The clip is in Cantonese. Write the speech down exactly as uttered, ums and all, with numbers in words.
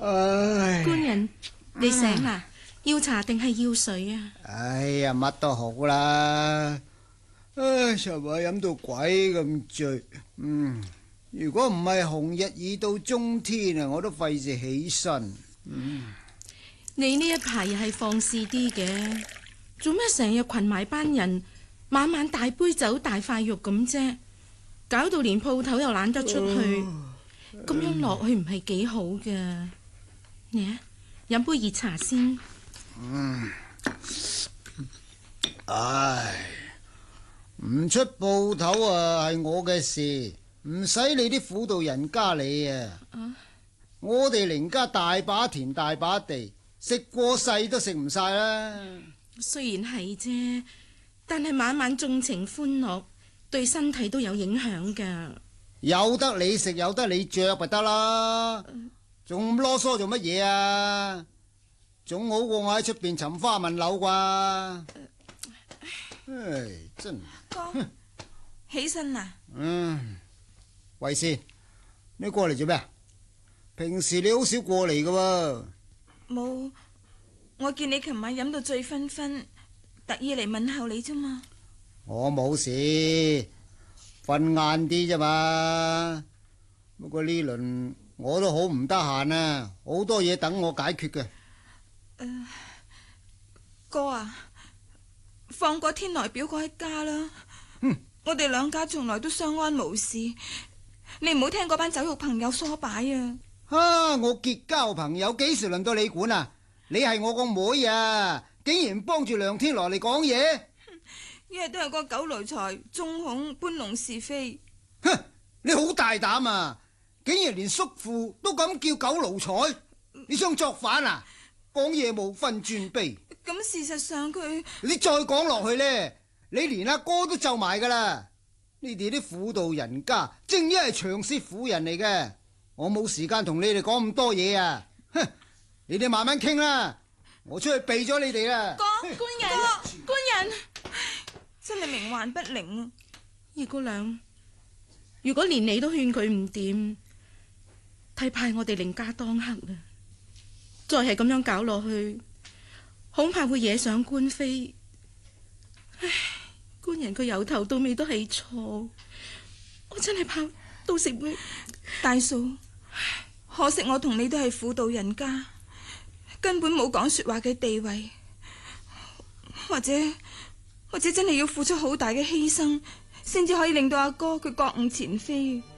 唉， 官人，你醒啦？要茶定係要水啊？ 哎呀，乜都好啦。唉，尋日飲到鬼咁醉，嗯，如果唔係紅日已到中天啊，我都費事起身。嗯， 你呢一排又係放肆啲嘅，做咩成日群埋班人，晚晚大杯酒大塊肉咁啫？搞到連鋪頭又懶得出去，咁、哦、樣落去唔係幾好噶。你啊，飲杯熱茶先。 嗯，唉，唔出鋪頭啊係我嘅事，唔使你啲婦道人家理啊。啊，我哋寧家大把田大把地，食過世都食唔晒啦。 雖然係啫，但係晚晚縱情歡樂，對身體都有影響噶。 有得你食，有得你着咪得啦，仲咁囉嗦做乜嘢啊？總好過我喺出邊尋花問柳啩。唉，真哥，起身啦。 嗯，慧善，你過嚟做咩？平時你好少過嚟噶。 冇，我見你琴晚飲到醉醺醺，特意嚟問候你啫嘛。 我冇事，瞓晏啲啫嘛。不過呢輪我都好唔得閒啊，好多嘢等我解決嘅。 呃、哥啊，放過天來表哥一家啦。 哼， 我哋兩家從來都相安無事，你唔好聽嗰班酒肉朋友唆擺啊！ 啊，我結交朋友幾時輪到你管啊？你係我個妹啊，竟然幫住梁天來嚟講嘢， 一日都係個狗奴才，中恐搬弄是非。 哼，你好大膽啊！竟然連叔父都咁叫狗奴才，你想作反啊？講嘢冇分尊卑。 咁事實上佢， 你再講落去呢，你連阿哥都咒埋噶啦！你哋啲婦道人家正一係長舌婦人嚟嘅，我冇時間同你哋講咁多嘢啊！哼，你哋慢慢傾啦，我出去避咗你哋啦。 哥，官人，哥官人，真係冥頑不靈啊！ 二姑娘，如果連你都勸佢唔掂，睇怕我哋凌家當刻啦。再係咁樣搞落去，恐怕會惹上官非。唉，官人佢由頭到尾都係錯，我真係怕到時會。 大嫂，可惜我同你都係婦道人家，根本冇講說話嘅地位，或者或者真係要付出好大嘅犧牲，先至可以令到阿哥佢覺悟前非。